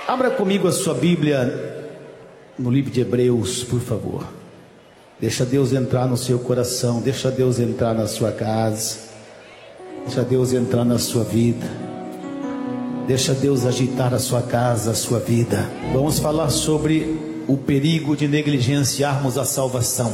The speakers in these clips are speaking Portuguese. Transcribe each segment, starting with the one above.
Abra comigo a sua Bíblia no livro de Hebreus, por favor. Deixa Deus entrar no seu coração, deixa Deus entrar na sua casa, deixa Deus entrar na sua vida, deixa Deus agitar a sua casa, a sua vida. Vamos falar sobre o perigo de negligenciarmos a salvação.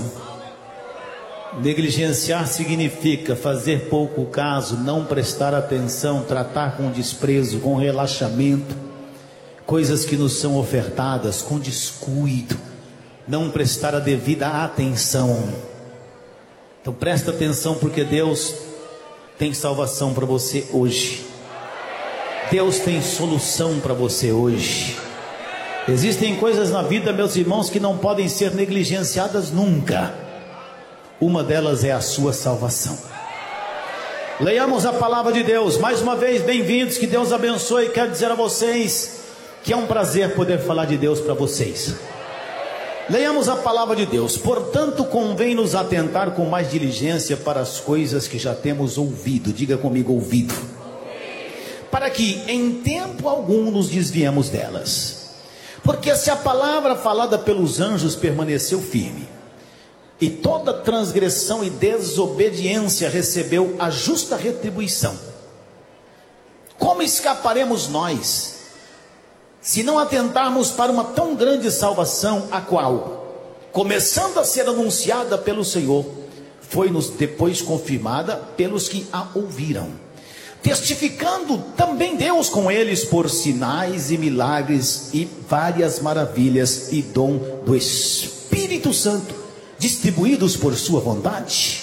Negligenciar significa fazer pouco caso, não prestar atenção, tratar com desprezo, com relaxamento, coisas que nos são ofertadas com descuido, não prestar a devida atenção. Então presta atenção, porque Deus tem salvação para você hoje. Deus tem solução para você hoje. Existem coisas na vida, meus irmãos, que não podem ser negligenciadas nunca. Uma delas é a sua salvação. Leiamos a palavra de Deus. Mais uma vez, bem-vindos, que Deus abençoe. Quero dizer a vocês que é um prazer poder falar de Deus para vocês. Leiamos a palavra de Deus. Portanto, convém nos atentar com mais diligência para as coisas que já temos ouvido. Diga comigo, ouvido. Para que em tempo algum nos desviemos delas. Porque se a palavra falada pelos anjos permaneceu firme, e toda transgressão e desobediência recebeu a justa retribuição, como escaparemos nós, se não atentarmos para uma tão grande salvação, a qual, começando a ser anunciada pelo Senhor, foi-nos depois confirmada pelos que a ouviram, testificando também Deus com eles por sinais e milagres e várias maravilhas e dom do Espírito Santo, distribuídos por sua vontade?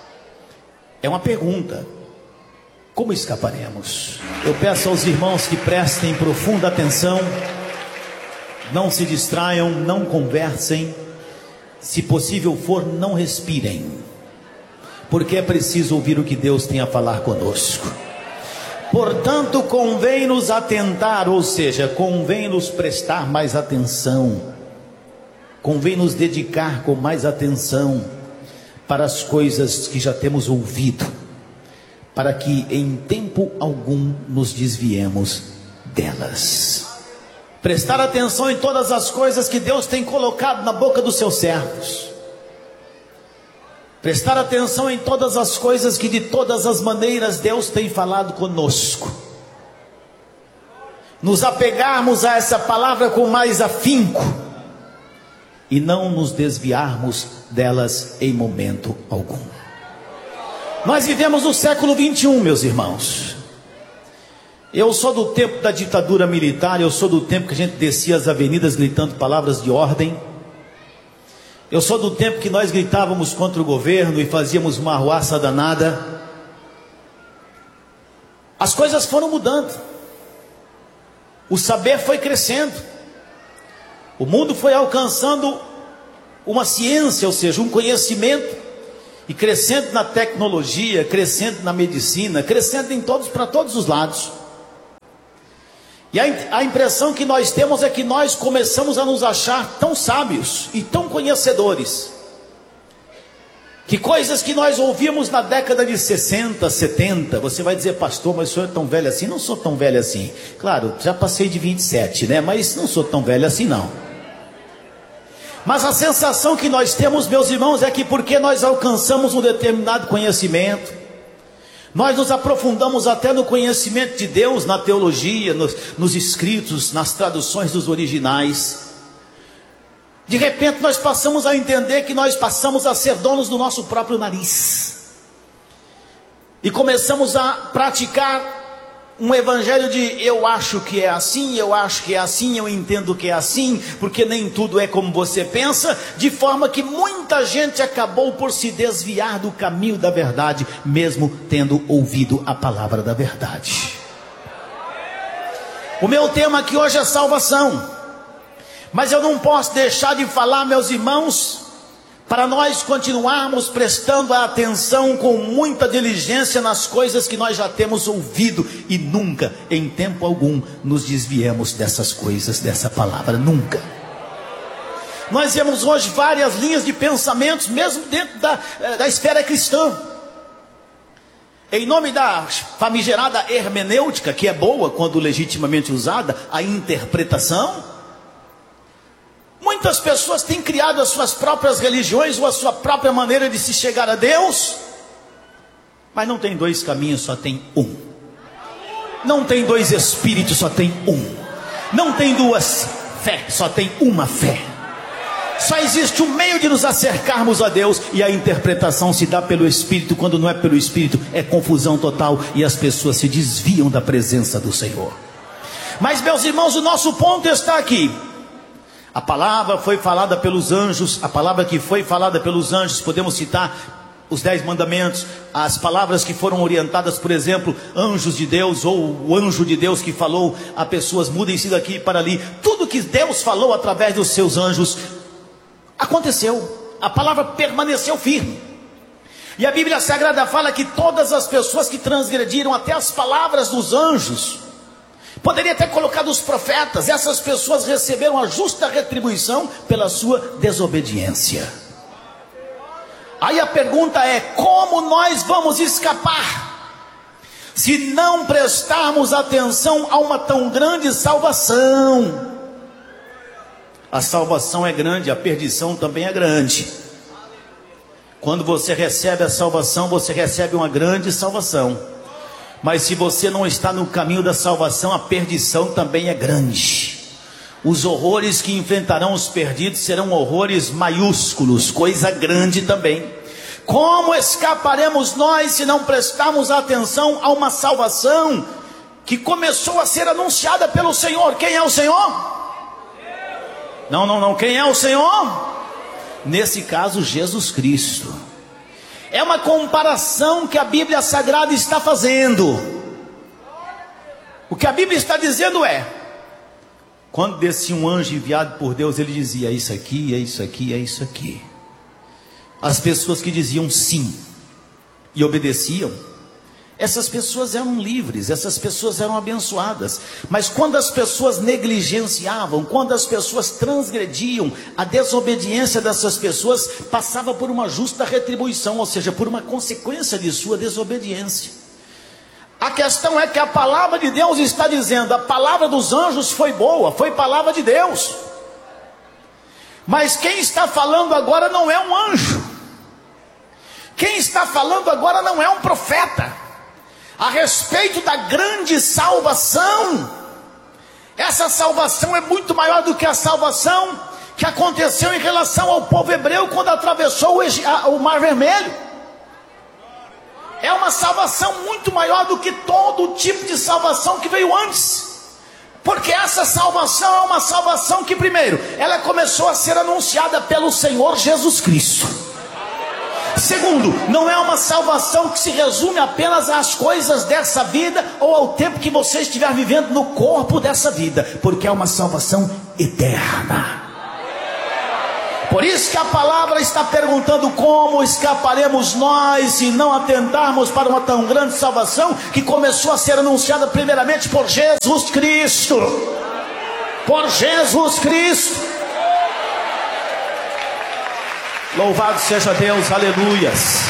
É uma pergunta: como escaparemos? Eu peço aos irmãos que prestem profunda atenção, não se distraiam, não conversem, se possível for, não respirem, porque é preciso ouvir o que Deus tem a falar conosco. Portanto, convém nos atentar, ou seja, convém nos prestar mais atenção, convém nos dedicar com mais atenção para as coisas que já temos ouvido, para que em tempo algum nos desviemos delas. Prestar atenção em todas as coisas que Deus tem colocado na boca dos seus servos. Prestar atenção em todas as coisas que de todas as maneiras Deus tem falado conosco. Nos apegarmos a essa palavra com mais afinco e não nos desviarmos delas em momento algum. Nós vivemos no século 21, meus irmãos. Eu sou do tempo da ditadura militar, eu sou do tempo que a gente descia as avenidas gritando palavras de ordem. Eu sou do tempo que nós gritávamos contra o governo e fazíamos uma arruaça danada. As coisas foram mudando, o saber foi crescendo, o mundo foi alcançando uma ciência, ou seja, um conhecimento, e crescendo na tecnologia, crescendo na medicina, crescendo em para todos os lados. E a impressão que nós temos é que nós começamos a nos achar tão sábios e tão conhecedores, que coisas que nós ouvimos na década de 60, 70, você vai dizer: pastor, mas o senhor é tão velho assim? Não sou tão velho assim. Claro, já passei de 27, né? Mas não sou tão velho assim não. Mas a sensação que nós temos, meus irmãos, é que porque nós alcançamos um determinado conhecimento, nós nos aprofundamos até no conhecimento de Deus, na teologia, nos escritos, nas traduções dos originais, de repente nós passamos a entender que nós passamos a ser donos do nosso próprio nariz, e começamos a praticar um evangelho de eu acho que é assim, eu acho que é assim, eu entendo que é assim, porque nem tudo é como você pensa, de forma que muita gente acabou por se desviar do caminho da verdade, mesmo tendo ouvido a palavra da verdade. O meu tema aqui hoje é salvação, mas eu não posso deixar de falar, meus irmãos, para nós continuarmos prestando atenção com muita diligência nas coisas que nós já temos ouvido, e nunca, em tempo algum, nos desviemos dessas coisas, dessa palavra, nunca. Nós vemos hoje várias linhas de pensamentos, mesmo dentro da esfera cristã. em nome da famigerada hermenêutica, que é boa quando legitimamente usada, a interpretação, muitas pessoas têm criado as suas próprias religiões ou a sua própria maneira de se chegar a Deus. Mas não tem dois caminhos, só tem um. Não tem dois espíritos, só tem um. Não tem duas fé, só tem uma fé. Só existe um meio de nos acercarmos a Deus, e a interpretação se dá pelo Espírito. Quando não é pelo Espírito, é confusão total e as pessoas se desviam da presença do Senhor. Mas, meus irmãos, o nosso ponto está aqui. A palavra foi falada pelos anjos, a palavra que foi falada pelos anjos, podemos citar os 10 mandamentos, as palavras que foram orientadas, por exemplo, anjos de Deus, ou o anjo de Deus que falou a pessoas, mudem-se daqui para ali. Tudo que Deus falou através dos seus anjos aconteceu, a palavra permaneceu firme. E a Bíblia Sagrada fala que todas as pessoas que transgrediram até as palavras dos anjos, poderia ter colocado os profetas, essas pessoas receberam a justa retribuição pela sua desobediência. Aí a pergunta é: como nós vamos escapar, se não prestarmos atenção a uma tão grande salvação? A salvação é grande, a perdição também é grande. Quando você recebe a salvação, você recebe uma grande salvação. Mas se você não está no caminho da salvação, a perdição também é grande. Os horrores que enfrentarão os perdidos serão horrores maiúsculos, coisa grande também. Como escaparemos nós se não prestarmos atenção a uma salvação que começou a ser anunciada pelo Senhor? Quem é o Senhor? Não, quem é o Senhor? Nesse caso, Jesus Cristo. É uma comparação que a Bíblia Sagrada está fazendo. O que a Bíblia está dizendo é: quando descia um anjo enviado por Deus, ele dizia: é isso aqui, é isso aqui, é isso aqui. As pessoas que diziam sim e obedeciam, essas pessoas eram livres, essas pessoas eram abençoadas. Mas quando as pessoas negligenciavam, quando as pessoas transgrediam, a desobediência dessas pessoas passava por uma justa retribuição, ou seja, por uma consequência de sua desobediência. A questão é que a palavra de Deus está dizendo: a palavra dos anjos foi boa, foi palavra de Deus. Mas quem está falando agora não é um anjo. Quem está falando agora não é um profeta. A respeito da grande salvação. Essa salvação é muito maior do que a salvação que aconteceu em relação ao povo hebreu quando atravessou o Mar Vermelho. É uma salvação muito maior do que todo tipo de salvação que veio antes. Porque essa salvação é uma salvação que, primeiro, ela começou a ser anunciada pelo Senhor Jesus Cristo. Segundo, não é uma salvação que se resume apenas às coisas dessa vida ou ao tempo que você estiver vivendo no corpo dessa vida, porque é uma salvação eterna. Por isso que a palavra está perguntando: como escaparemos nós se não atentarmos para uma tão grande salvação que começou a ser anunciada primeiramente por Jesus Cristo? Por Jesus Cristo. Louvado seja Deus, aleluias.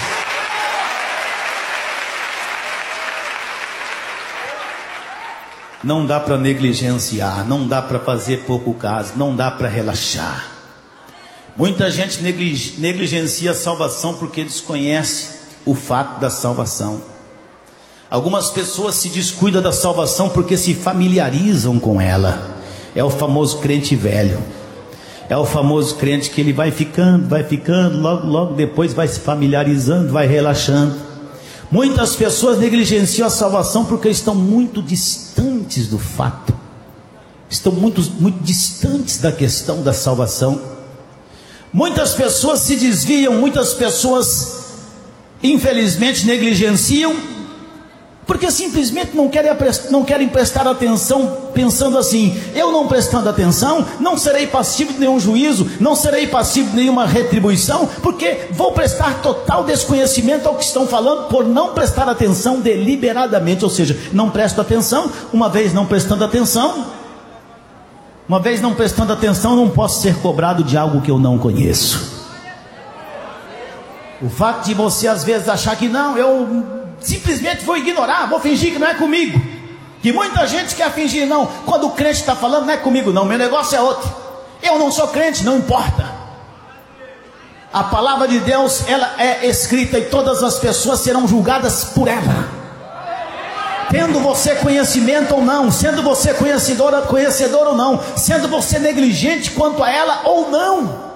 Não dá para negligenciar, não dá para fazer pouco caso, não dá para relaxar. Muita gente negligencia a salvação porque desconhece o fato da salvação. Algumas pessoas se descuidam da salvação porque se familiarizam com ela. É o famoso crente velho. É o famoso crente que ele vai ficando, logo depois vai se familiarizando, vai relaxando. Muitas pessoas negligenciam a salvação porque estão muito distantes do fato. Estão muito distantes da questão da salvação. Muitas pessoas se desviam, muitas pessoas infelizmente negligenciam porque simplesmente não querem prestar atenção, pensando assim: eu não prestando atenção, não serei passivo de nenhum juízo, não serei passivo de nenhuma retribuição, porque vou prestar total desconhecimento ao que estão falando, por não prestar atenção deliberadamente. Ou seja, não presto atenção. Uma vez não prestando atenção, não posso ser cobrado de algo que eu não conheço. O fato de você às vezes achar que não, eu simplesmente vou ignorar, vou fingir que não é comigo. Que muita gente quer fingir, não. Quando o crente está falando, não é comigo não, meu negócio é outro. Eu não sou crente, não importa. A palavra de Deus, ela é escrita e todas as pessoas serão julgadas por ela. Tendo você conhecimento ou não, sendo você conhecedor ou não, sendo você negligente quanto a ela ou não.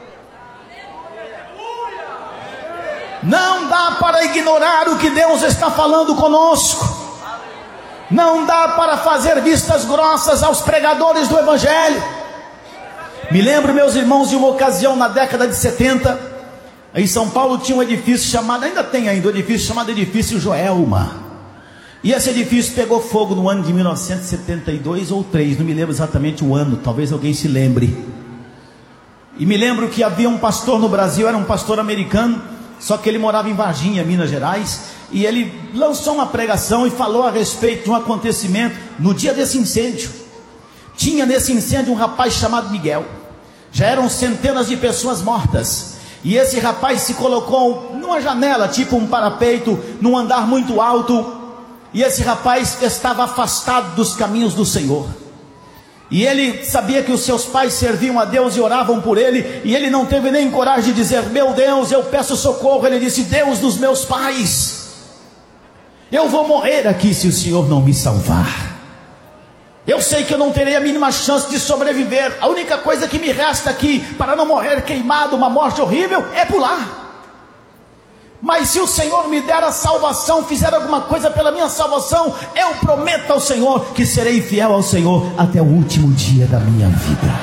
Não dá para ignorar o que Deus está falando conosco. Não dá para fazer vistas grossas aos pregadores do Evangelho. Me lembro, meus irmãos, de uma ocasião na década de 70, em São Paulo tinha um edifício chamado, ainda tem ainda, um edifício chamado Edifício Joelma. E esse edifício pegou fogo no ano de 1972 ou 3, não me lembro exatamente o ano, talvez alguém se lembre. E me lembro que havia um pastor no Brasil, era um pastor americano, só que ele morava em Varginha, Minas Gerais, e ele lançou uma pregação e falou a respeito de um acontecimento no dia desse incêndio. Tinha nesse incêndio um rapaz chamado Miguel. Já eram centenas de pessoas mortas, e esse rapaz se colocou numa janela, tipo um parapeito, num andar muito alto, e esse rapaz estava afastado dos caminhos do Senhor. E ele sabia que os seus pais serviam a Deus e oravam por ele, e ele não teve nem coragem de dizer: meu Deus, eu peço socorro. Ele disse: Deus dos meus pais, eu vou morrer aqui se o Senhor não me salvar. Eu sei que eu não terei a mínima chance de sobreviver. A única coisa que me resta aqui, para não morrer queimado, uma morte horrível, é pular. Mas se o Senhor me der a salvação, fizer alguma coisa pela minha salvação, eu prometo ao Senhor que serei fiel ao Senhor até o último dia da minha vida.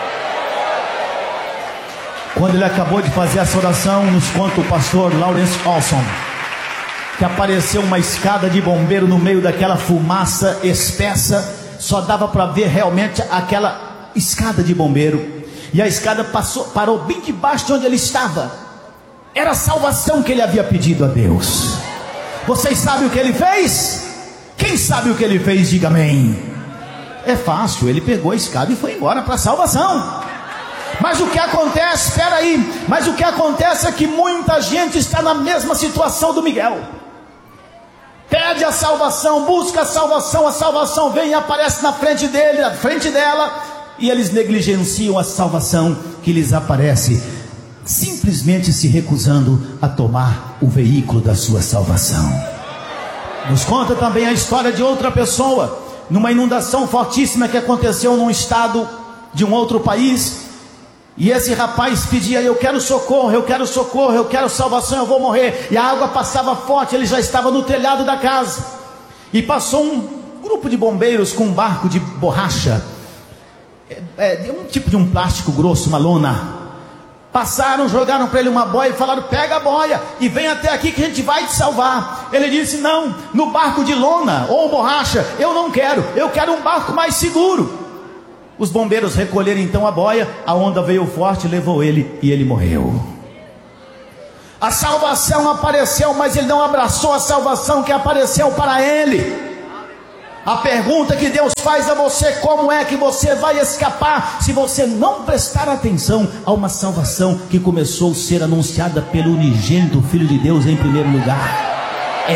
Quando ele acabou de fazer essa oração, nos conta o pastor Lawrence Olson, que apareceu uma escada de bombeiro no meio daquela fumaça espessa. Só dava para ver realmente aquela escada de bombeiro, e a escada parou bem debaixo de onde ele estava. Era a salvação que ele havia pedido a Deus. Vocês sabem o que ele fez? Quem sabe o que ele fez, diga amém. É fácil, ele pegou a escada e foi embora para a salvação. Mas o que acontece, espera aí, mas o que acontece é que muita gente está na mesma situação do Miguel. Pede a salvação, busca a salvação vem e aparece na frente dele, na frente dela, e eles negligenciam a salvação que lhes aparece, simplesmente se recusando a tomar o veículo da sua salvação. Nos conta também a história de outra pessoa, numa inundação fortíssima que aconteceu num estado de um outro país, e esse rapaz pedia: eu quero socorro, eu quero socorro, eu quero salvação, eu vou morrer. E a água passava forte, ele já estava no telhado da casa, e passou um grupo de bombeiros com um barco de borracha, um tipo de um plástico grosso, uma lona. Passaram, jogaram para ele uma boia e falaram: pega a boia e vem até aqui que a gente vai te salvar. Ele disse: não, no barco de lona ou borracha eu não quero, eu quero um barco mais seguro. Os bombeiros recolheram então a boia, a onda veio forte, levou ele e ele morreu. A salvação apareceu, mas ele não abraçou a salvação que apareceu para ele. A pergunta que Deus faz a você: como é que você vai escapar se você não prestar atenção a uma salvação que começou a ser anunciada pelo unigênito Filho de Deus em primeiro lugar?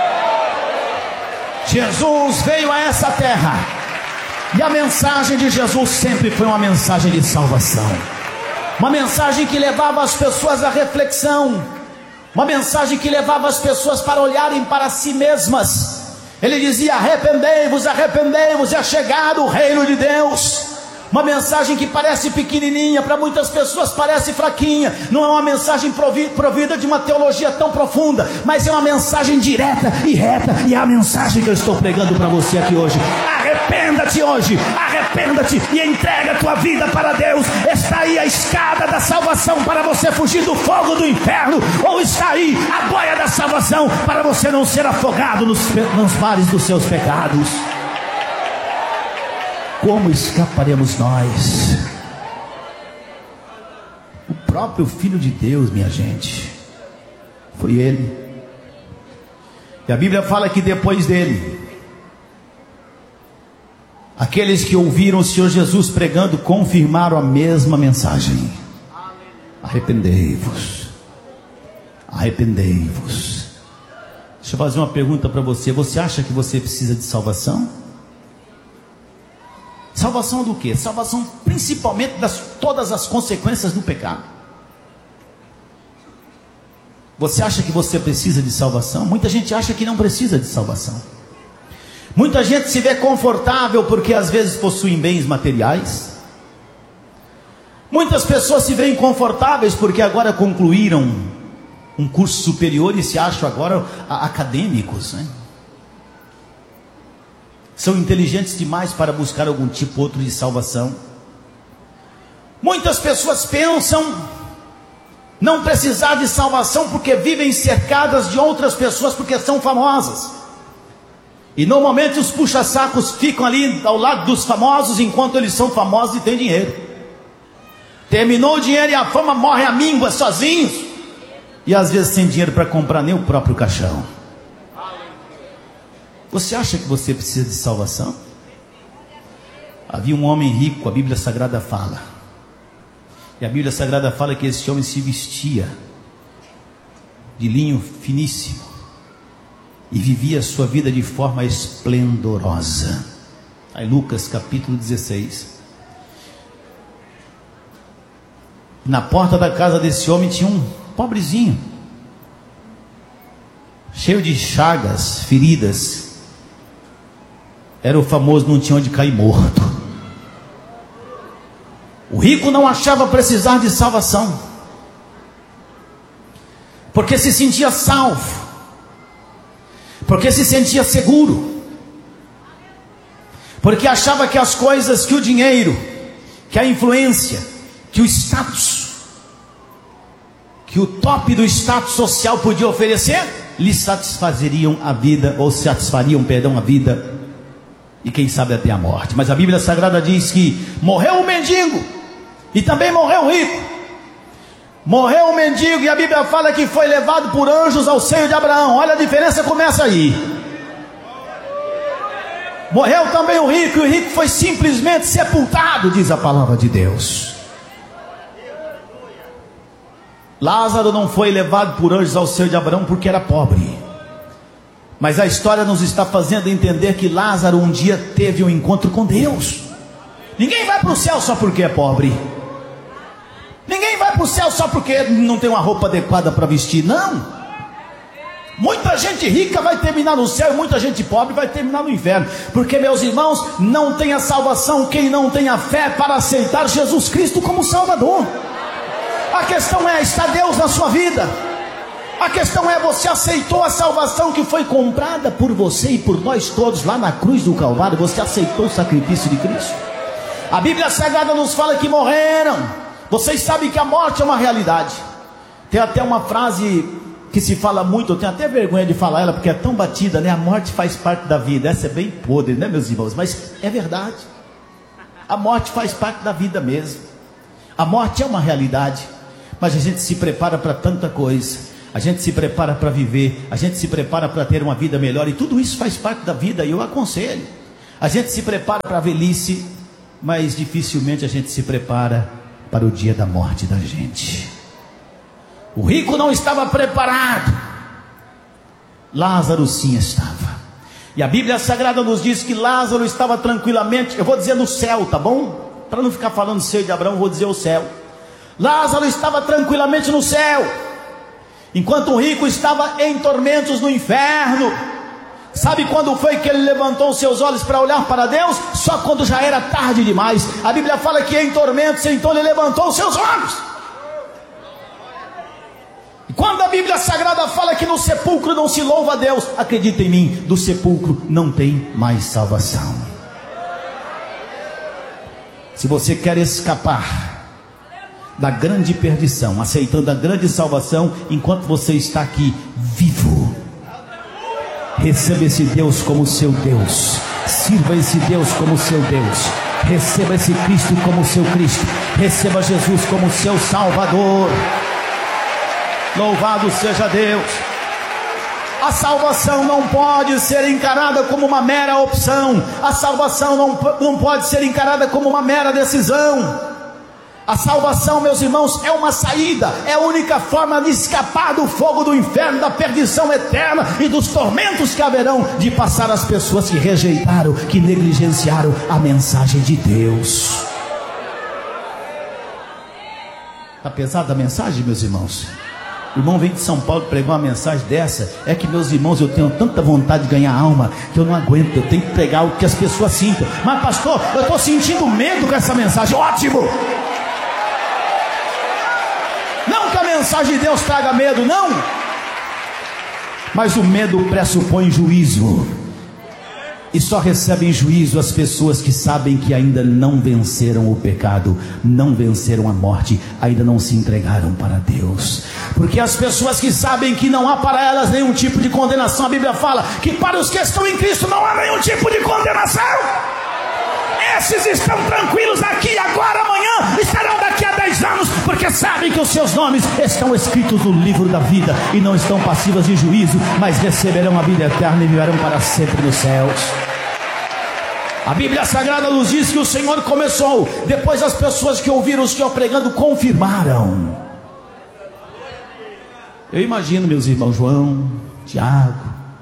Jesus veio a essa terra, e a mensagem de Jesus sempre foi uma mensagem de salvação, uma mensagem que levava as pessoas à reflexão, uma mensagem que levava as pessoas para olharem para si mesmas. Ele dizia: arrependei-vos, arrependei-vos, é chegado o reino de Deus. Uma mensagem que parece pequenininha, para muitas pessoas parece fraquinha, não é uma mensagem provida de uma teologia tão profunda, mas é uma mensagem direta e reta, e é a mensagem que eu estou pregando para você aqui hoje. Arrependa-te hoje, arrependa-te e entrega a tua vida para Deus. Está aí a escada da salvação para você fugir do fogo do inferno, ou está aí a boia da salvação para você não ser afogado nos mares dos seus pecados. Como escaparemos nós? O próprio Filho de Deus, minha gente, foi ele. E a Bíblia fala que depois dele, aqueles que ouviram o Senhor Jesus pregando confirmaram a mesma mensagem: arrependei-vos, arrependei-vos. Deixa eu fazer uma pergunta para você. Você acha que você precisa de salvação? Salvação do quê? Salvação principalmente das todas as consequências do pecado. Você acha que você precisa de salvação? Muita gente acha que não precisa de salvação. Muita gente se vê confortável porque às vezes possuem bens materiais. Muitas pessoas se veem confortáveis porque agora concluíram um curso superior e se acham agora acadêmicos, né? São inteligentes demais para buscar algum tipo outro de salvação. Muitas pessoas pensam não precisar de salvação porque vivem cercadas de outras pessoas porque são famosas. E normalmente os puxa-sacos ficam ali ao lado dos famosos enquanto eles são famosos e têm dinheiro. Terminou o dinheiro e a fama, morre a míngua sozinhos. E às vezes sem dinheiro para comprar nem o próprio caixão. Você acha que você precisa de salvação? Havia um homem rico, a Bíblia Sagrada fala. E a Bíblia Sagrada fala que esse homem se vestia de linho finíssimo e vivia a sua vida de forma esplendorosa. Aí Lucas capítulo 16. Na porta da casa desse homem tinha um pobrezinho, cheio de chagas, feridas. Era o famoso não tinha onde cair morto. O rico não achava precisar de salvação, porque se sentia salvo, porque se sentia seguro, porque achava que as coisas, que o dinheiro, que a influência, que o status, que o top do status social podia oferecer, lhe satisfariam a vida, ou satisfariam, perdão, a vida, e quem sabe até a morte. Mas a Bíblia Sagrada diz que morreu o mendigo, e também morreu o rico. Morreu o mendigo, e a Bíblia fala que foi levado por anjos ao seio de Abraão. Olha a diferença, começa aí. Morreu também o rico, e o rico foi simplesmente sepultado, diz a palavra de Deus. Lázaro não foi levado por anjos ao seio de Abraão porque era pobre. Mas a história nos está fazendo entender que Lázaro um dia teve um encontro com Deus. Ninguém vai para o céu só porque é pobre. Ninguém vai para o céu só porque não tem uma roupa adequada para vestir, não. Muita gente rica vai terminar no céu e muita gente pobre vai terminar no inferno. Porque, meus irmãos, não tem a salvação quem não tem a fé para aceitar Jesus Cristo como Salvador. A questão é, está Deus na sua vida? A questão é, você aceitou a salvação que foi comprada por você e por nós todos lá na cruz do Calvário? Você aceitou o sacrifício de Cristo? A Bíblia Sagrada nos fala que morreram. Vocês sabem que a morte é uma realidade. Tem até uma frase que se fala muito, eu tenho até vergonha de falar ela porque é tão batida, né? A morte faz parte da vida. Essa é bem podre, né, meus irmãos? Mas é verdade. A morte faz parte da vida mesmo. A morte é uma realidade. Mas a gente se prepara para tanta coisa. A gente se prepara para viver. A gente se prepara para ter uma vida melhor. E tudo isso faz parte da vida. E eu aconselho. A gente se prepara para a velhice, mas dificilmente a gente se prepara para o dia da morte da gente. O rico não estava preparado. Lázaro sim estava. E a Bíblia Sagrada nos diz que Lázaro estava tranquilamente, eu vou dizer no céu, tá bom? Para não ficar falando seio de Abraão, vou dizer o céu. Lázaro estava tranquilamente no céu, enquanto o rico estava em tormentos no inferno. Sabe quando foi que ele levantou os seus olhos para olhar para Deus? Só quando já era tarde demais. A Bíblia fala que em tormentos, então ele levantou os seus olhos. E quando a Bíblia Sagrada fala que no sepulcro não se louva a Deus, acredita em mim, do sepulcro não tem mais salvação. Se você quer escapar da grande perdição, aceitando a grande salvação, enquanto você está aqui vivo, receba esse Deus como seu Deus, sirva esse Deus como seu Deus, receba esse Cristo como seu Cristo, receba Jesus como seu Salvador. Louvado seja Deus. A salvação não pode ser encarada como uma mera opção. A salvação não pode ser encarada como uma mera decisão. A salvação, meus irmãos, é uma saída, é a única forma de escapar do fogo do inferno, da perdição eterna e dos tormentos que haverão de passar as pessoas que rejeitaram, que negligenciaram a mensagem de Deus. Está pesada a mensagem, meus irmãos? O irmão vem de São Paulo pregar uma mensagem dessa. É que, meus irmãos, eu tenho tanta vontade de ganhar alma que eu não aguento, eu tenho que pregar o que as pessoas sintam. Mas pastor, eu estou sentindo medo com essa mensagem. Ótimo! Não que a mensagem de Deus traga medo, não, mas o medo pressupõe juízo, e só recebem juízo as pessoas que sabem que ainda não venceram o pecado, não venceram a morte, ainda não se entregaram para Deus. Porque as pessoas que sabem que não há para elas nenhum tipo de condenação, a Bíblia fala que para os que estão em Cristo não há nenhum tipo de condenação. Esses estão tranquilos aqui, agora, amanhã, estarão daqui a 10 anos, porque sabem que os seus nomes estão escritos no livro da vida, e não estão passivas de juízo, mas receberão a vida eterna e viverão para sempre nos céus. A Bíblia Sagrada nos diz que o Senhor começou, depois as pessoas que ouviram o Senhor pregando confirmaram. Eu imagino, meus irmãos, João, Tiago,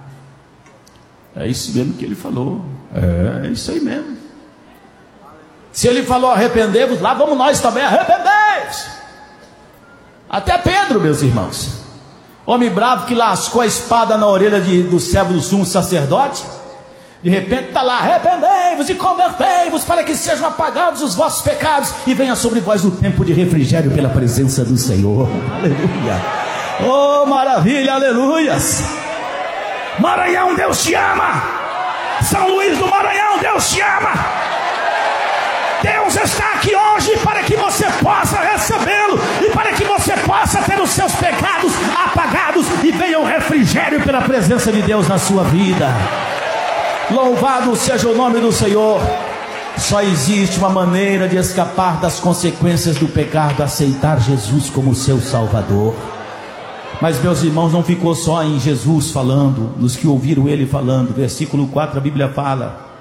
é isso mesmo que ele falou, é isso aí mesmo. Se ele falou arrependei-vos, lá vamos nós também, arrependei-vos. Até Pedro, meus irmãos, homem bravo que lascou a espada na orelha do servo do sumo sacerdote, de repente está lá, arrependei-vos e convertei-vos para que sejam apagados os vossos pecados e venha sobre vós o tempo de refrigério pela presença do Senhor. Aleluia, oh maravilha, aleluias. Maranhão, Deus te ama. São Luís do Maranhão, Deus te ama. Deus está aqui hoje para que você possa recebê-lo e para que você possa ter os seus pecados apagados e venha o refrigério pela presença de Deus na sua vida. Louvado seja o nome do Senhor. Só existe uma maneira de escapar das consequências do pecado: aceitar Jesus como seu Salvador. Mas, meus irmãos, não ficou só em Jesus falando, nos que ouviram ele falando. Versículo 4, a Bíblia fala: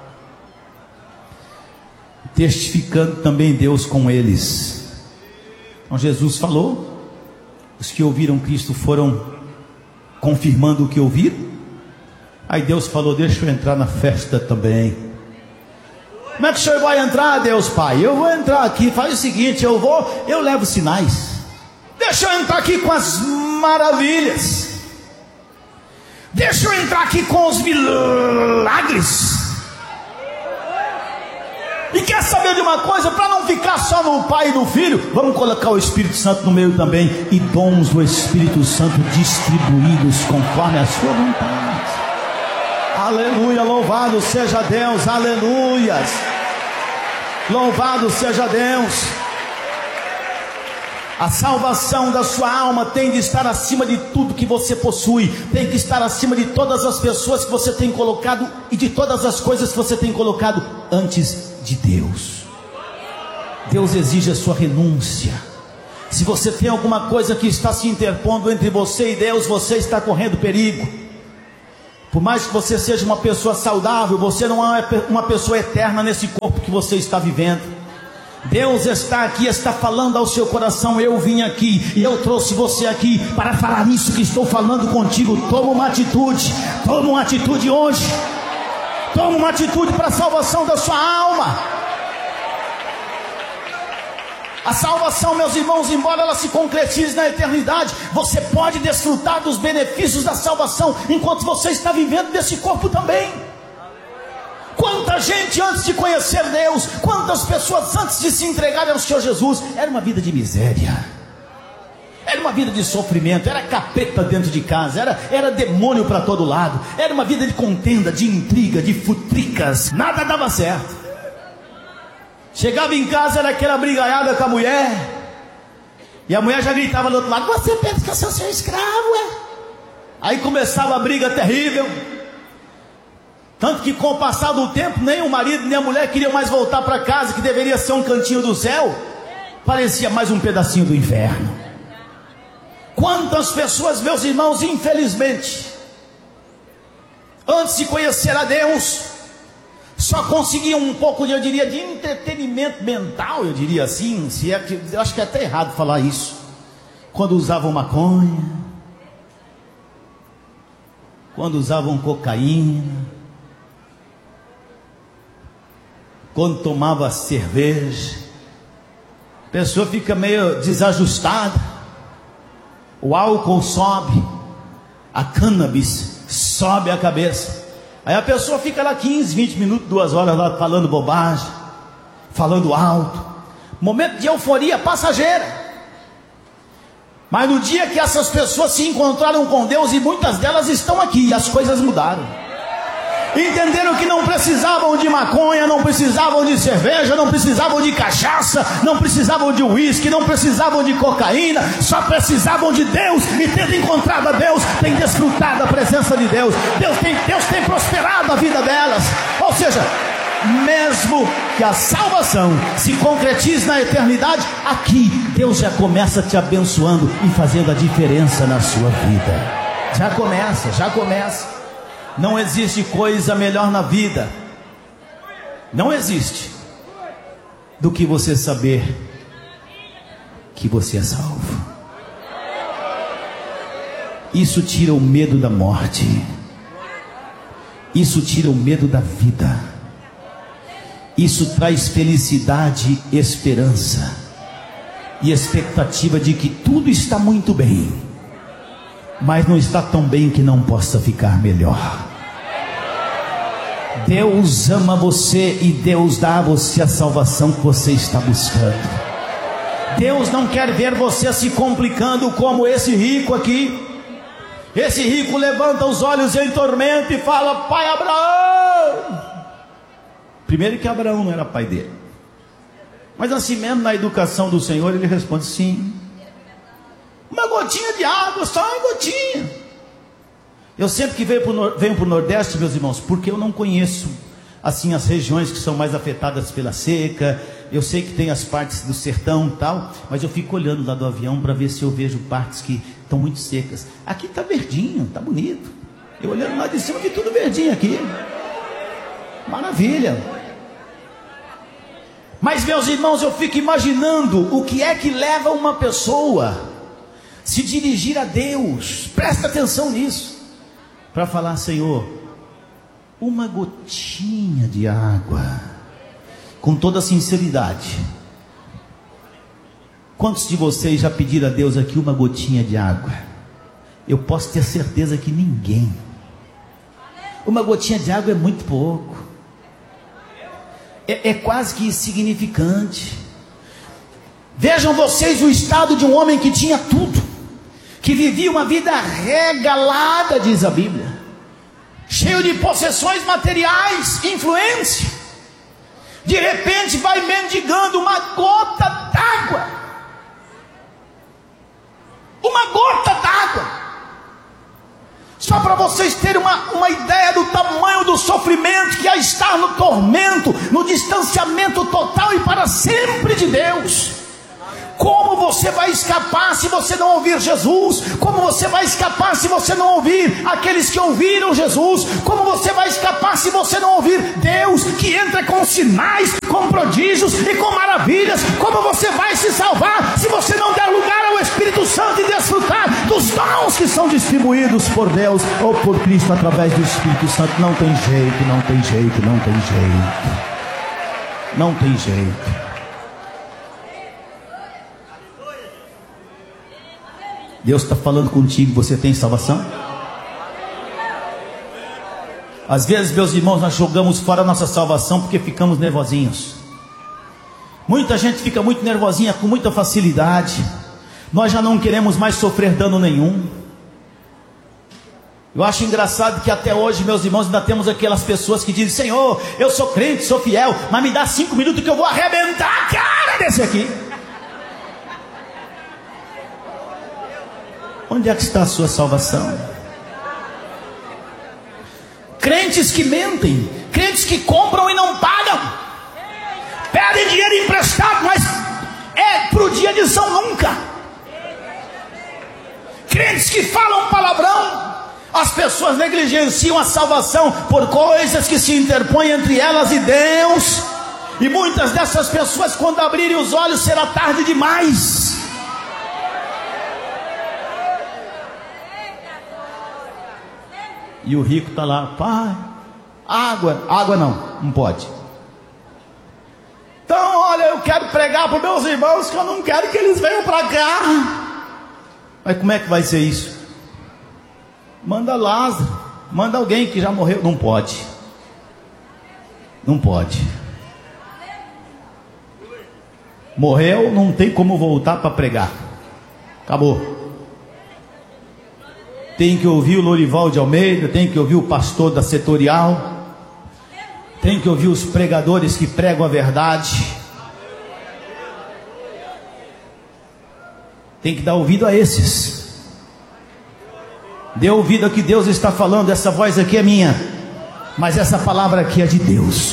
testificando também Deus com eles. Então Jesus falou, os que ouviram Cristo foram confirmando o que ouviram. Aí Deus falou: deixa eu entrar na festa também. Como é que o senhor vai entrar, Deus Pai? Eu vou entrar aqui, faz o seguinte, eu levo sinais. Deixa eu entrar aqui com as maravilhas. Deixa eu entrar aqui com os milagres. E quer saber de uma coisa? Para não ficar só no Pai e no Filho, vamos colocar o Espírito Santo no meio também, e dons do Espírito Santo distribuídos conforme a sua vontade. Aleluia, louvado seja Deus, aleluias. Louvado seja Deus. A salvação da sua alma tem de estar acima de tudo que você possui, tem que estar acima de todas as pessoas que você tem colocado e de todas as coisas que você tem colocado antes de Deus. Deus exige a sua renúncia. Se você tem alguma coisa que está se interpondo entre você e Deus, você está correndo perigo. Por mais que você seja uma pessoa saudável, você não é uma pessoa eterna nesse corpo que você está vivendo. Deus está aqui, está falando ao seu coração: eu vim aqui e eu trouxe você aqui para falar isso que estou falando contigo. Toma uma atitude hoje. Toma uma atitude para a salvação da sua alma. A salvação, meus irmãos, embora ela se concretize na eternidade, você pode desfrutar dos benefícios da salvação enquanto você está vivendo desse corpo também. Quanta gente antes de conhecer Deus, quantas pessoas antes de se entregarem ao Senhor Jesus, era uma vida de miséria, era uma vida de sofrimento, era capeta dentro de casa, era demônio para todo lado, era uma vida de contenda, de intriga, de futricas, nada dava certo. Chegava em casa, era aquela brigaiada com a mulher, e a mulher já gritava do outro lado: você pensa que eu sou seu escravo, é? Aí começava a briga terrível. Tanto que com o passar do tempo, nem o marido nem a mulher queriam mais voltar para casa, que deveria ser um cantinho do céu, parecia mais um pedacinho do inferno. Quantas pessoas, meus irmãos, infelizmente, antes de conhecer a Deus, só conseguiam um pouco, eu diria, de entretenimento mental, eu diria assim, se é que, eu acho que é até errado falar isso, quando usavam maconha, quando usavam cocaína, quando tomava cerveja, a pessoa fica meio desajustada, o álcool sobe, a cannabis sobe a cabeça, aí a pessoa fica lá 15, 20 minutos, 2 horas lá falando bobagem, falando alto, momento de euforia passageira. Mas no dia que essas pessoas se encontraram com Deus, e muitas delas estão aqui, as coisas mudaram. Entenderam que não precisavam de maconha, não precisavam de cerveja, não precisavam de cachaça, não precisavam de uísque, não precisavam de cocaína, só precisavam de Deus, e tendo encontrado a Deus, tem desfrutado a presença de Deus. Deus tem prosperado a vida delas. Ou seja, mesmo que a salvação se concretize na eternidade, aqui Deus já começa te abençoando e fazendo a diferença na sua vida. Já começa. Não existe coisa melhor na vida, não existe, do que você saber que você é salvo. Isso tira o medo da morte, isso tira o medo da vida, isso traz felicidade, esperança e expectativa de que tudo está muito bem, mas não está tão bem que não possa ficar melhor. Deus ama você e Deus dá a você a salvação que você está buscando. Deus não quer ver você se complicando como esse rico aqui. Esse rico levanta os olhos em tormento e fala: pai Abraão. Primeiro que Abraão não era pai dele, mas assim mesmo na educação do Senhor ele responde: sim. Uma gotinha de água, só uma gotinha. Eu sempre que venho para o Nordeste, meus irmãos, porque eu não conheço assim as regiões que são mais afetadas pela seca. Eu sei que tem as partes do sertão e tal, mas eu fico olhando lá do avião para ver se eu vejo partes que estão muito secas. Aqui está verdinho, está bonito. Eu olhando lá de cima, vi tudo verdinho aqui. Maravilha. Mas, meus irmãos, eu fico imaginando o que é que leva uma pessoa se dirigir a Deus. Presta atenção nisso, para falar: Senhor, uma gotinha de água, com toda sinceridade. Quantos de vocês já pediram a Deus aqui uma gotinha de água? Eu posso ter certeza que ninguém. Uma gotinha de água é muito pouco, é quase que insignificante. Vejam vocês o estado de um homem que tinha tudo, que vivia uma vida regalada, diz a Bíblia, cheio de possessões materiais, influência. De repente vai mendigando uma gota d'água. Uma gota d'água. Só para vocês terem uma ideia do tamanho do sofrimento que é estar no tormento, no distanciamento total e para sempre de Deus. Como você vai escapar se você não ouvir Jesus? Como você vai escapar se você não ouvir aqueles que ouviram Jesus? Como você vai escapar se você não ouvir Deus, que entra com sinais, com prodígios e com maravilhas? Como você vai se salvar se você não der lugar ao Espírito Santo e desfrutar dos dons que são distribuídos por Deus ou por Cristo através do Espírito Santo? Não tem jeito, não tem jeito, não tem jeito. Não tem jeito. Deus está falando contigo. Você tem salvação? Às vezes, meus irmãos, nós jogamos fora a nossa salvação porque ficamos nervosinhos. Muita gente fica muito nervosinha com muita facilidade. Nós já não queremos mais sofrer dano nenhum. Eu acho engraçado que até hoje, meus irmãos, ainda temos aquelas pessoas que dizem: Senhor, eu sou crente, sou fiel, mas me dá 5 minutos que eu vou arrebentar a cara desse aqui. Onde é que está a sua salvação? Crentes que mentem, crentes que compram e não pagam, pedem dinheiro emprestado, mas é pro dia de São Nunca. Crentes que falam palavrão, As pessoas negligenciam a salvação por coisas que se interpõem entre elas e Deus. E muitas dessas pessoas, quando abrirem os olhos, será tarde demais. E o rico está lá: pai, água não pode. Então, olha, eu quero pregar para os meus irmãos que eu não quero que eles venham para cá. Mas como é que vai ser isso? Manda Lázaro, manda alguém que já morreu. Não pode. Morreu, não tem como voltar para pregar. Acabou. Tem que ouvir o Lorival de Almeida, tem que ouvir o pastor da setorial, tem que ouvir os pregadores que pregam a verdade. Tem que dar ouvido a esses. Dê ouvido ao que Deus está falando. Essa voz aqui é minha, mas essa palavra aqui é de Deus.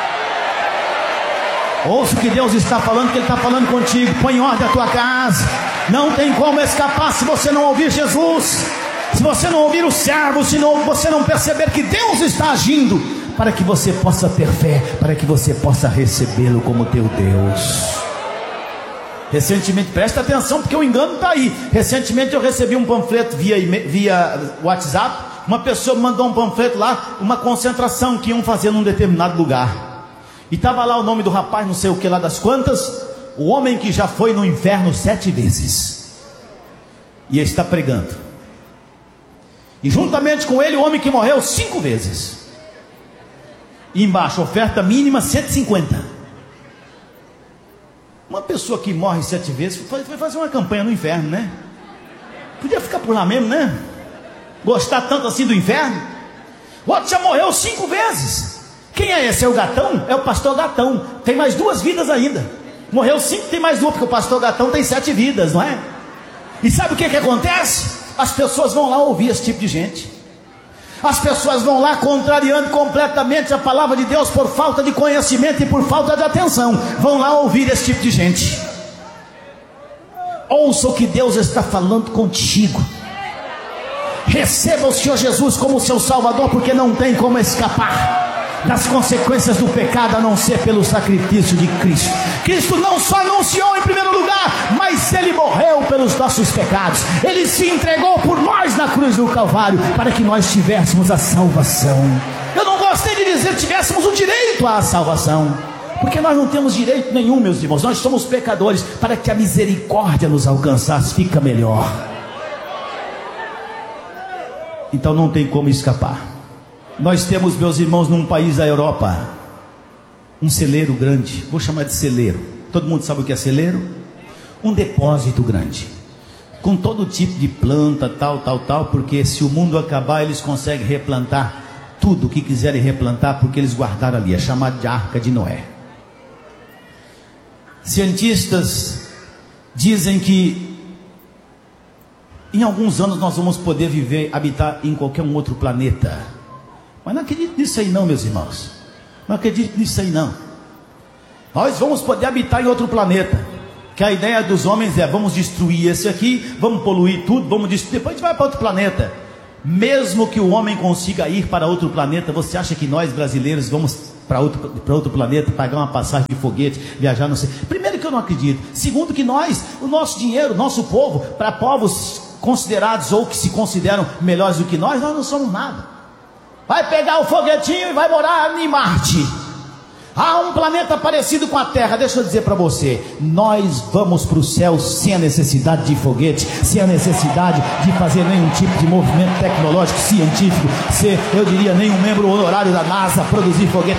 Ouça o que Deus está falando, que Ele está falando contigo. Põe em ordem a tua casa. Não tem como escapar se você não ouvir Jesus, se você não ouvir o servo, se você não perceber que Deus está agindo, para que você possa ter fé, para que você possa recebê-lo como teu Deus. Recentemente, presta atenção, porque o engano está aí. Recentemente eu recebi um panfleto via WhatsApp. Uma pessoa mandou um panfleto lá, uma concentração que iam fazer num determinado lugar, e estava lá o nome do rapaz, não sei o que lá das quantas, o homem que já foi no inferno 7 vezes, e está pregando. E juntamente com ele o homem que morreu 5 vezes. E embaixo, oferta mínima 150. Uma pessoa que morre 7 vezes foi fazer uma campanha no inferno, né? Podia ficar por lá mesmo, né? Gostar tanto assim do inferno. O outro já morreu 5 vezes. Quem é esse? É o Gatão? É o pastor Gatão. Tem mais 2 vidas ainda. Morreu 5, tem mais 2, porque o pastor Gatão tem 7 vidas, não é? E sabe o que acontece? As pessoas vão lá ouvir esse tipo de gente. As pessoas vão lá contrariando completamente a palavra de Deus por falta de conhecimento e por falta de atenção. Vão lá ouvir esse tipo de gente. Ouça o que Deus está falando contigo. Receba o Senhor Jesus como seu Salvador, porque não tem como escapar das consequências do pecado, a não ser pelo sacrifício de Cristo. Cristo não só anunciou em primeiro lugar, mas Ele morreu pelos nossos pecados. Ele se entregou por nós na cruz do Calvário, para que nós tivéssemos a salvação. Eu não gostei de dizer tivéssemos o direito à salvação, porque nós não temos direito nenhum, meus irmãos. Nós somos pecadores. Para que a misericórdia nos alcançasse, fica melhor. Então não tem como escapar. Nós temos, meus irmãos, num país da Europa, um celeiro grande. Vou chamar de celeiro. Todo mundo sabe o que é celeiro? Um depósito grande, com todo tipo de planta, tal, porque se o mundo acabar, eles conseguem replantar tudo o que quiserem replantar, porque eles guardaram ali. É chamado de Arca de Noé. Cientistas dizem que em alguns anos nós vamos poder habitar em qualquer um outro planeta. Mas não acredito nisso aí não, meus irmãos. Não acredito nisso aí não. Nós vamos poder habitar em outro planeta. Que a ideia dos homens é: vamos destruir esse aqui, vamos poluir tudo, vamos destruir, depois a gente vai para outro planeta. Mesmo que o homem consiga ir para outro planeta, você acha que nós brasileiros vamos para outro planeta, pagar uma passagem de foguete, viajar, não sei? Primeiro, que eu não acredito. Segundo, que o nosso dinheiro, nosso povo, para povos considerados ou que se consideram melhores do que nós não somos nada. Vai pegar o foguetinho e vai morar em Marte. Há um planeta parecido com a Terra. Deixa eu dizer para você, nós vamos para o céu sem a necessidade de foguete, sem a necessidade de fazer nenhum tipo de movimento tecnológico, científico, ser, eu diria, nenhum membro honorário da NASA, produzir foguete.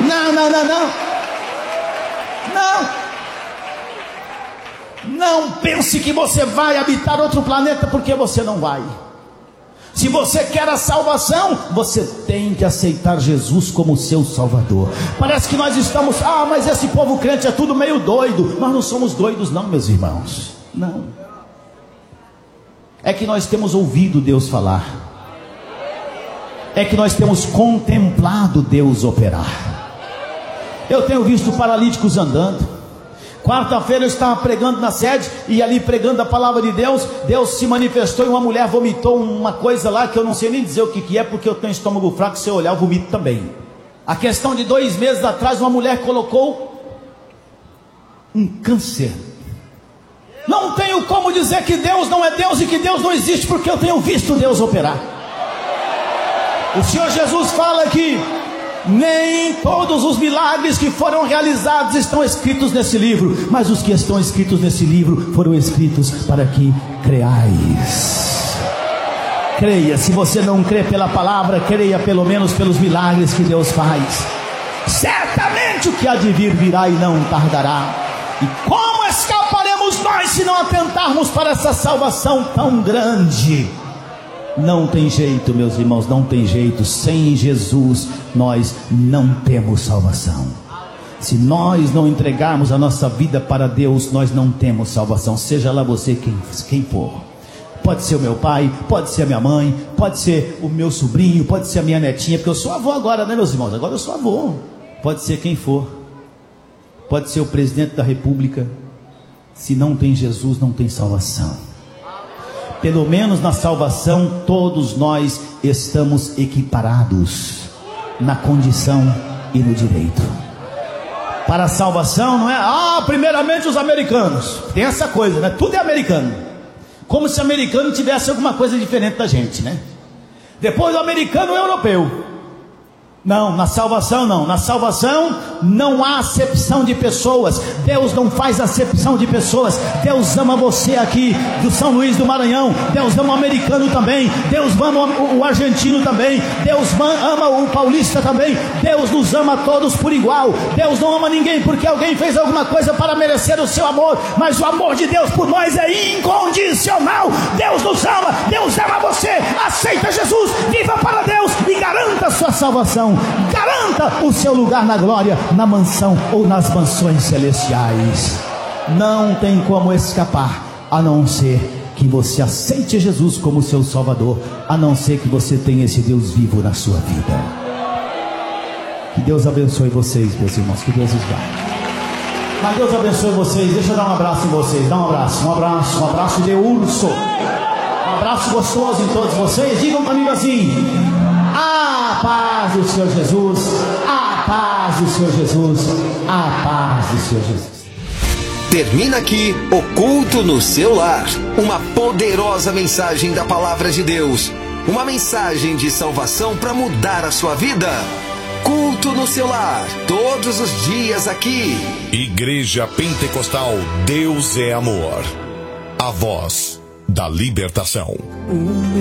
Não pense que você vai habitar outro planeta, porque você não vai. Se você quer a salvação, você tem que aceitar Jesus como seu Salvador. Parece que nós estamos, mas esse povo crente é tudo meio doido. Nós não somos doidos não, meus irmãos. Não. É que nós temos ouvido Deus falar. É que nós temos contemplado Deus operar. Eu tenho visto paralíticos andando. Quarta-feira eu estava pregando na sede, e ali pregando a palavra de Deus, Deus se manifestou e uma mulher vomitou uma coisa lá que eu não sei nem dizer o que é, porque eu tenho estômago fraco, se eu olhar eu vomito também. A questão de 2 meses atrás, uma mulher colocou um câncer. Não tenho como dizer que Deus não é Deus e que Deus não existe, porque eu tenho visto Deus operar. O Senhor Jesus fala que nem todos os milagres que foram realizados estão escritos nesse livro, mas os que estão escritos nesse livro foram escritos para que creais. Creia. Se você não crê pela palavra, creia pelo menos pelos milagres que Deus faz. Certamente o que há de vir virá e não tardará. E como escaparemos nós se não atentarmos para essa salvação tão grande? Não tem jeito, meus irmãos, não tem jeito. Sem Jesus nós não temos salvação. Se nós não entregarmos a nossa vida para Deus, nós não temos salvação. Seja lá você quem for. Pode ser o meu pai, pode ser a minha mãe, pode ser o meu sobrinho, pode ser a minha netinha, porque eu sou avô agora, né, meus irmãos? Agora eu sou avô. Pode ser quem for. Pode ser o presidente da república. Se não tem Jesus, não tem salvação. Pelo menos na salvação todos nós estamos equiparados na condição e no direito. Para a salvação não é, primeiramente os americanos. Tem essa coisa, né? Tudo é americano. Como se o americano tivesse alguma coisa diferente da gente, né? Depois o americano é europeu. Não, na salvação não. Na salvação não há acepção de pessoas. Deus não faz acepção de pessoas. Deus ama você aqui do São Luís do Maranhão. Deus ama o americano também. Deus ama o argentino também. Deus ama o paulista também. Deus nos ama todos por igual. Deus não ama ninguém porque alguém fez alguma coisa para merecer o seu amor. Mas o amor de Deus por nós é incondicional. Deus nos ama. Deus ama você. Aceita Jesus. Viva para Deus e garanta a sua salvação. Garanta o seu lugar na glória, na mansão ou nas mansões celestiais. Não tem como escapar, a não ser que você aceite Jesus como seu Salvador, a não ser que você tenha esse Deus vivo na sua vida. Que Deus abençoe vocês, meus irmãos, que Deus os guarde. Mas Deus abençoe vocês. Deixa eu dar um abraço em vocês. Dá um abraço de urso, um abraço gostoso em todos vocês. Digam comigo assim: a paz do Senhor Jesus, a paz do Senhor Jesus, a paz do Senhor Jesus. Termina aqui o Culto no Seu Lar, uma poderosa mensagem da Palavra de Deus, uma mensagem de salvação para mudar a sua vida. Culto no Seu Lar, todos os dias aqui. Igreja Pentecostal Deus é Amor, a voz da libertação.